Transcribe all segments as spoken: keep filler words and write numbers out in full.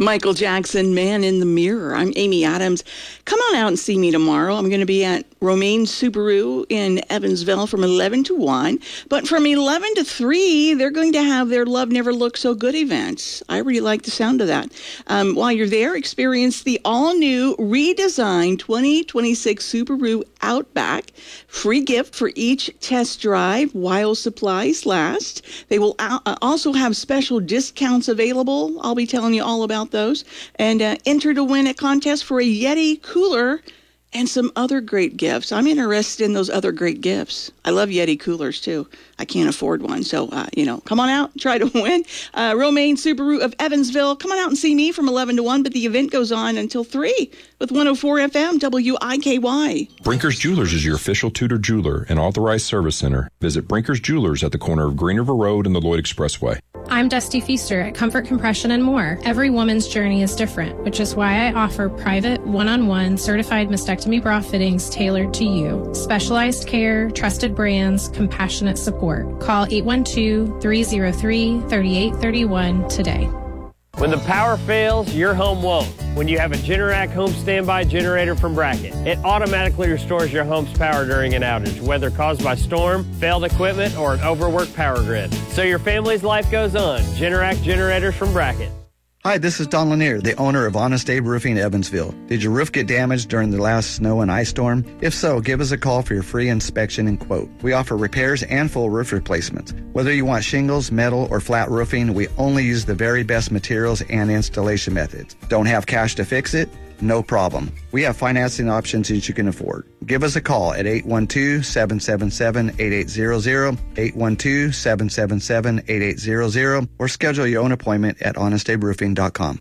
Michael Jackson, Man in the Mirror. I'm Amy Adams. Come on out and see me tomorrow. I'm going to be at Romaine Subaru in Evansville from eleven to one. But from eleven to three, they're going to have their Love Never Looked So Good events. I really like the sound of that. Um, while you're there, experience the all-new, redesigned twenty twenty-six Subaru Outback. Free gift for each test drive while supplies last. They will also have special discounts available. I'll be telling you all about those. And uh, enter to win a contest for a Yeti cooler and some other great gifts. I'm interested in those other great gifts. I love Yeti coolers, too. I can't afford one. So, uh, you know, come on out, try to win. Uh, Romaine Subaru of Evansville. Come on out and see me from eleven to one, but the event goes on until three with one oh four F M W I K Y. Brinker's Jewelers is your official Tudor jeweler and authorized service center. Visit Brinker's Jewelers at the corner of Green River Road and the Lloyd Expressway. I'm Dusty Feaster at Comfort Compression and More. Every woman's journey is different, which is why I offer private, one-on-one, certified mastectomy bra fittings tailored to you. Specialized care, trusted brands, compassionate support. Call eight one two, three oh three, three eight three one today. When the power fails, your home won't. When you have a Generac home standby generator from Bracket, it automatically restores your home's power during an outage, whether caused by storm, failed equipment, or an overworked power grid. So your family's life goes on. Generac generators from Bracket. Hi, this is Don Lanier, the owner of Honest Abe Roofing Evansville. Did your roof get damaged during the last snow and ice storm? If so, give us a call for your free inspection and quote. We offer repairs and full roof replacements. Whether you want shingles, metal, or flat roofing, we only use the very best materials and installation methods. Don't have cash to fix it? No problem. We have financing options that you can afford. Give us a call at eight one two, seven seven seven, eight eight zero zero, eight one two, seven seven seven, eight eight zero zero, or schedule your own appointment at honest abe roofing dot com.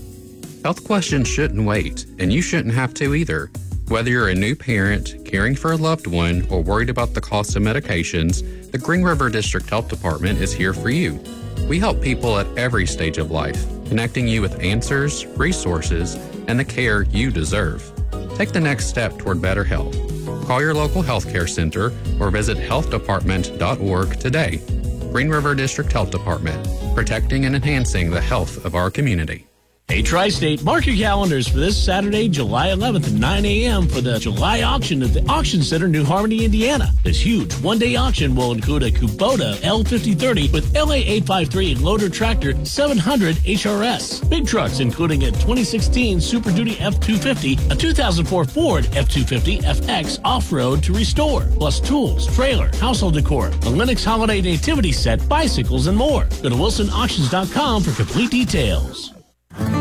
Health questions shouldn't wait, and you shouldn't have to either. Whether you're a new parent, caring for a loved one, or worried about the cost of medications, the Green River District Health Department is here for you. We help people at every stage of life, connecting you with answers, resources, and the care you deserve. Take the next step toward better health. Call your local healthcare center or visit health department dot org today. Green River District Health Department, protecting and enhancing the health of our community. Hey, Tri-State, mark your calendars for this Saturday, July eleventh at nine a.m. for the July auction at the Auction Center, New Harmony, Indiana. This huge one-day auction will include a Kubota L fifty thirty with L A eight fifty-three and loader tractor seven hundred H R S. Big trucks including a twenty sixteen Super Duty F two fifty, a two thousand four Ford F two fifty F X off-road to restore, plus tools, trailer, household decor, the Lennox Holiday Nativity Set, bicycles, and more. Go to wilson auctions dot com for complete details.